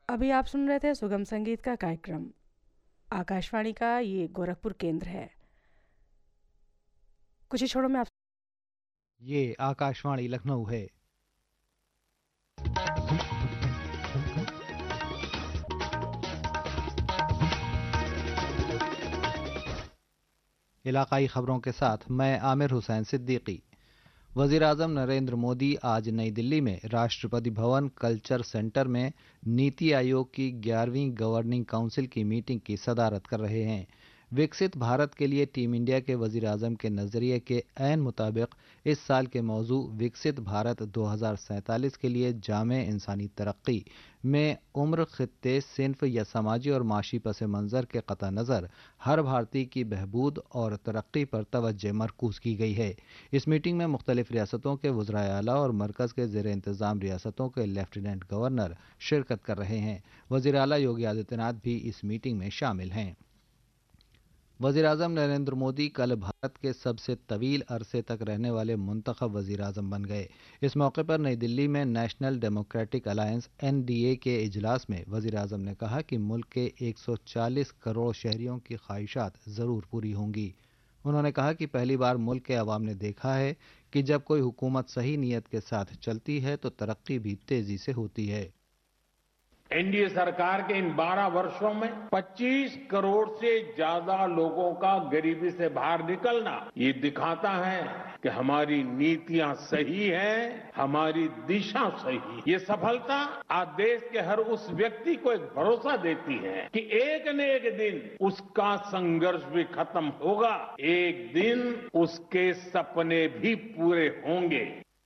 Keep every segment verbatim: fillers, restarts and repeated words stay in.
अभी आप सुन रहे थे सुगम संगीत का कार्यक्रम। आकाशवाणी का ये गोरखपुर केंद्र है। कुछ ही क्षणों में आप ये आकाशवाणी लखनऊ है। इलाकाई खबरों के साथ मैं आमिर हुसैन सिद्दीकी। वजीर आजम नरेंद्र मोदी आज नई दिल्ली में राष्ट्रपति भवन कल्चर सेंटर में नीति आयोग की ग्यारहवीं गवर्निंग काउंसिल की मीटिंग की सदारत कर रहे हैं। विकसित भारत के लिए टीम इंडिया के वजीर आजम के नजरिए के ऐन मुताबिक इस साल के मौजू विकसित भारत दो हज़ार सैंतालीस के लिए जामे इंसानी तरक्की में उम्र, खित्ते, सिन्फ या समाजी और माशी पस मंज़र के कता नज़र हर भारतीय की बहबूद और तरक्की पर तवज्जो मरकूज की गई है। इस मीटिंग में मुख्तलिफ रियासतों के वज़राए आला और मरकज़ के ज़ेर इंतज़ाम रियासतों के लेफ्टिनेंट गवर्नर शिरकत कर रहे हैं। वज़ीर आला योगी आदित्यनाथ भी इस मीटिंग में शामिल हैं। वज़ीर आज़म नरेंद्र मोदी कल भारत के सबसे तवील अरसे तक रहने वाले मुंतखब वज़ीर आज़म बन गए। इस मौके पर नई दिल्ली में national democratic alliance N D A के इजलास में वज़ीर आज़म ने कहा कि मुल्क के एक सौ चालीस करोड़ शहरियों की ख्वाहिशात ज़रूर पूरी होंगी। उन्होंने कहा कि पहली बार मुल्क के अवाम ने देखा है कि जब कोई हुकूमत सही नीयत के साथ चलती है तो तरक्की भी तेजी से होती है। एनडीए सरकार के इन बारह वर्षों में पच्चीस करोड़ से ज्यादा लोगों का गरीबी से बाहर निकलना ये दिखाता है कि हमारी नीतियां सही हैं, हमारी दिशा सही है। ये सफलता आज देश के हर उस व्यक्ति को एक भरोसा देती है कि एक न एक दिन उसका संघर्ष भी खत्म होगा, एक दिन उसके सपने भी पूरे होंगे।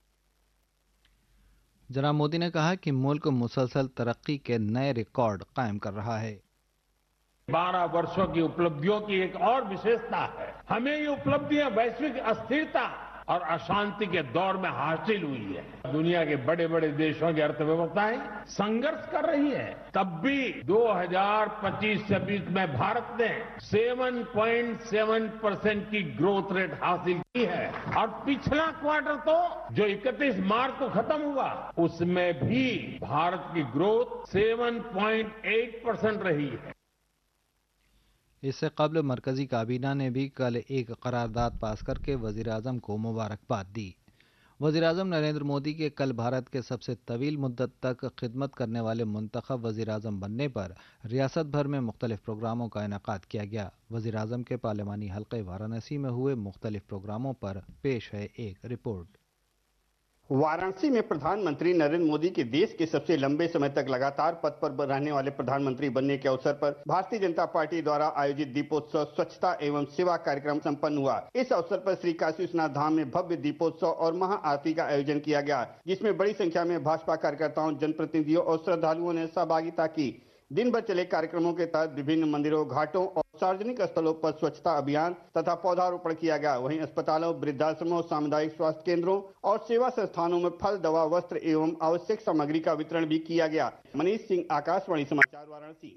जनाब मोदी ने कहा कि मुल्क मुसलसल तरक्की के नए रिकॉर्ड कायम कर रहा है। बारह वर्षों की उपलब्धियों की एक और विशेषता है, हमें ये उपलब्धियां वैश्विक अस्थिरता और अशांति के दौर में हासिल हुई है। दुनिया के बड़े बड़े देशों की अर्थव्यवस्थाएं संघर्ष कर रही है, तब भी दो हज़ार पच्चीस छब्बीस में भारत ने सात पॉइंट सात परसेंट की ग्रोथ रेट हासिल की है और पिछला क्वार्टर तो जो इकतीस मार्च को खत्म हुआ उसमें भी भारत की ग्रोथ सात पॉइंट आठ परसेंट रही है। इससे कबल मरकजी काबीना ने भी कल एक करारदाद पास करके वज़ीर आज़म को मुबारकबाद दी। वज़ीर आज़म नरेंद्र मोदी के कल भारत के सबसे तवील मुद्दत तक खिदमत करने वाले मुंतखब वज़ीर आज़म बनने पर रियासत भर में मुख्तलिफ प्रोग्रामों का इनेकाद किया गया। वज़ीर आज़म के पार्लिमानी हल्के वाराणसी में हुए मुख्तलिफ प्रोग्रामों पर पेश है एक रिपोर्ट। वाराणसी में प्रधानमंत्री नरेंद्र मोदी के देश के सबसे लंबे समय तक लगातार पद पर रहने वाले प्रधानमंत्री बनने के अवसर पर भारतीय जनता पार्टी द्वारा आयोजित दीपोत्सव स्वच्छता एवं सेवा कार्यक्रम संपन्न हुआ। इस अवसर पर श्री काशी विश्वनाथ धाम में भव्य दीपोत्सव और महाआरती का आयोजन किया गया, जिसमें बड़ी संख्या में भाजपा कार्यकर्ताओं, जनप्रतिनिधियों और श्रद्धालुओं ने सहभागिता की। दिन भर चले कार्यक्रमों के तहत विभिन्न मंदिरों, घाटों और सार्वजनिक स्थलों पर स्वच्छता अभियान तथा पौधारोपण किया गया। वहीं अस्पतालों, वृद्धाश्रमों, सामुदायिक स्वास्थ्य केंद्रों और सेवा संस्थानों में फल, दवा, वस्त्र एवं आवश्यक सामग्री का वितरण भी किया गया। मनीष सिंह, आकाशवाणी समाचार, वाराणसी।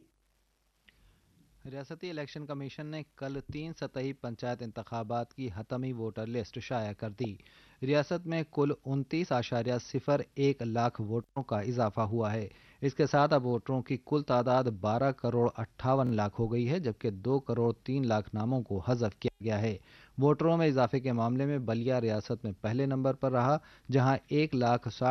रियासती इलेक्शन कमीशन ने कल तीन सतही पंचायत इंतखाबात की हतमी वोटर लिस्ट शाया कर दी। रियासत में कुल उनतीस आशार्य सिफर एक लाख वोटरों का इजाफा हुआ है। इसके साथ अब वोटरों की कुल तादाद बारह करोड़ अट्ठावन लाख हो गई है, जबकि दो करोड़ तीन लाख नामों को हज़फ किया गया है। वोटरों में इजाफे के मामले में बलिया रियासत में पहले नंबर पर रहा, जहां एक लाख